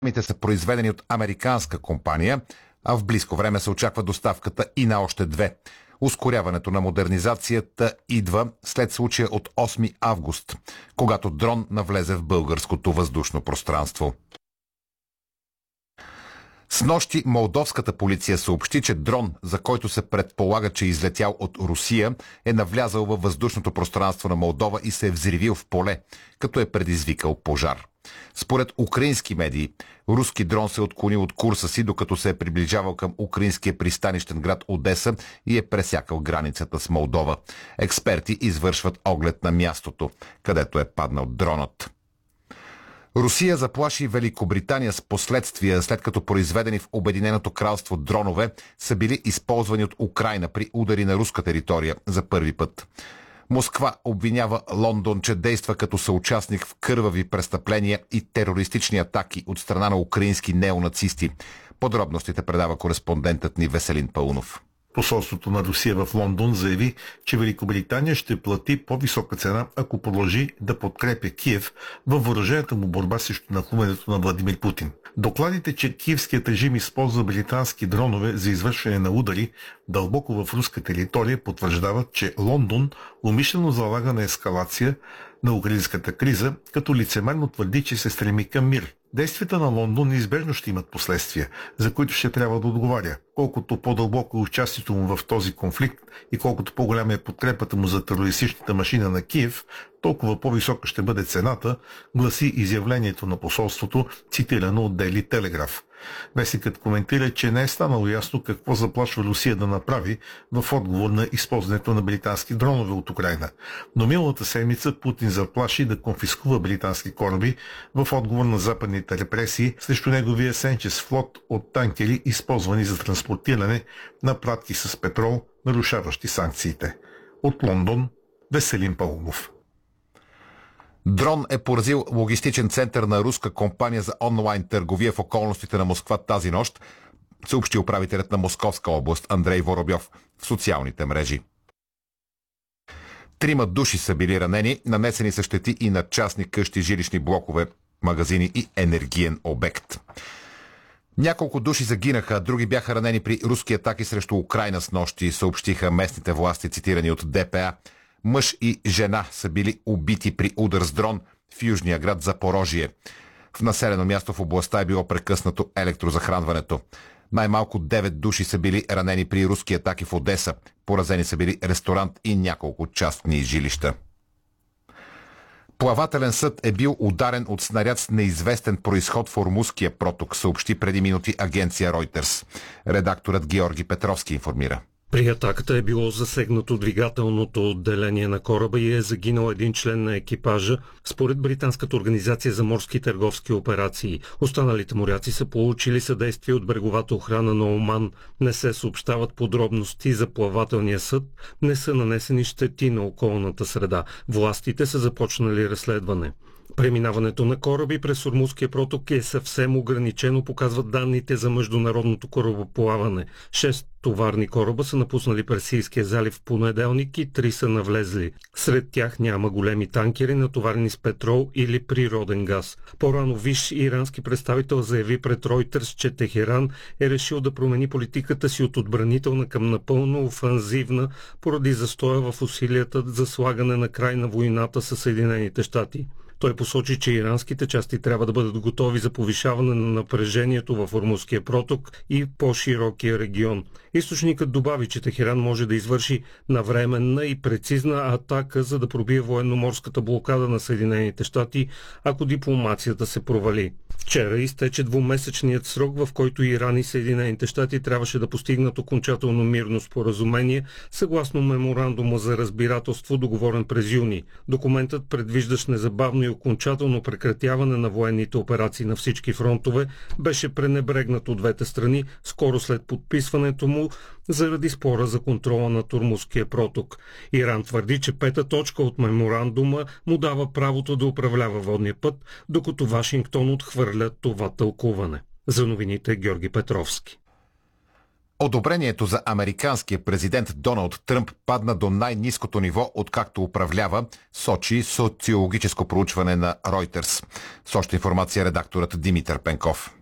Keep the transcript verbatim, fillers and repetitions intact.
Системите са произведени от американска компания, а в близко време се очаква доставката и на още две. Ускоряването на модернизацията идва след случая от осми август, когато дрон навлезе в българското въздушно пространство. Снощи молдовската полиция съобщи, че дрон, за който се предполага, че е излетял от Русия, е навлязал във въздушното пространство на Молдова и се е взривил в поле, като е предизвикал пожар. Според украински медии, руски дрон се е отклонил от курса си, докато се е приближавал към украинския пристанищен град Одеса и е пресякал границата с Молдова. Експерти извършват оглед на мястото, където е паднал дронът. Русия заплаши Великобритания с последствия, след като произведени в Обединеното кралство дронове са били използвани от Украйна при удари на руска територия за първи път. Москва обвинява Лондон, че действа като съучастник в кървави престъпления и терористични атаки от страна на украински неонацисти. Подробностите предава кореспондентът ни Веселин Паунов. Посолството на Русия в Лондон заяви, че Великобритания ще плати по-висока цена, ако продължи да подкрепя Киев във въоръжената му борба срещу нахлуването на Владимир Путин. Докладите, че киевският режим използва британски дронове за извършване на удари дълбоко в руска територия, потвърждават, че Лондон умишлено залага на ескалация на украинската криза, като лицемерно твърди, че се стреми към мир. Действията на Лондон неизбежно ще имат последствия, за които ще трябва да отговаря. Колкото по-дълбоко е участието му в този конфликт и колкото по-голяма е подкрепата му за терористичната машина на Киев, толкова по-висока ще бъде цената, гласи изявлението на посолството, цитирано от Дейли Телеграф. Вестникът коментира, че не е станало ясно какво заплашва Русия да направи в отговор на използването на британски дронове от Украйна. Но миналата седмица Путин заплаши да конфискува британски кораби в отговор на западните репресии срещу неговия сенчест флот от танкери, използвани за транспортиране на пратки с петрол, нарушаващи санкциите. От Лондон, Веселин Паунов. Дрон е поразил логистичен център на руска компания за онлайн търговия в околностите на Москва тази нощ, съобщи управителят на Московска област Андрей Воробьов в социалните мрежи. Трима души са били ранени, нанесени са щети и на частни къщи, жилищни блокове, магазини и енергиен обект. Няколко души загинаха, други бяха ранени при руски атаки срещу Украйна с нощи, съобщиха местните власти, цитирани от ДПА. Мъж и жена са били убити при удар с дрон в южния град Запорожие. В населено място в областта е било прекъснато електрозахранването. Най-малко девет души са били ранени при руски атаки в Одеса. Поразени са били ресторант и няколко частни жилища. Плавателен съд е бил ударен от снаряд с неизвестен произход в Ормузския проток, съобщи преди минути агенция Reuters. Редакторът Георги Петровски информира. При атаката е било засегнато двигателното отделение на кораба и е загинал един член на екипажа, според Британската организация за морски и търговски операции. Останалите моряци са получили съдействие от бреговата охрана на Оман. Не се съобщават подробности за плавателния съд, не са нанесени щети на околната среда. Властите са започнали разследване. Преминаването на кораби през Ормузския проток е съвсем ограничено, показват данните за международното корабоплаване. Шест товарни кораба са напуснали Персийския залив в понеделник и три са навлезли. Сред тях няма големи танкери, натоварени с петрол или природен газ. По-рано висш ирански представител заяви пред Reuters, че Техеран е решил да промени политиката си от отбранителна към напълно офанзивна, поради застоя в усилията за слагане на край на войната със Съединените щати. Той посочи, че иранските части трябва да бъдат готови за повишаване на напрежението в Ормузския проток и по-широкия регион. Източникът добави, че Техеран може да извърши навременна и прецизна атака, за да пробие военноморската блокада на Съединените щати, ако дипломацията се провали. Вчера изтече двумесечният срок, в който Иран и Съединените щати трябваше да постигнат окончателно мирно споразумение, съгласно меморандума за разбирателство, договорен през юни. Документът предвиждащ незабавно и окончателно прекратяване на военните операции на всички фронтове беше пренебрегнат от двете страни скоро след подписването му заради спора за контрола на Ормузския проток. Иран твърди, че пета точка от меморандума му дава правото да управлява водния път, докато Вашингтон отхвърля това тълкуване. За новините Георги Петровски. Одобрението за американския президент Доналд Тръмп падна до най-ниското ниво, откакто управлява, сочи социологическо проучване на Reuters. С още информация редакторът Димитър Пенков.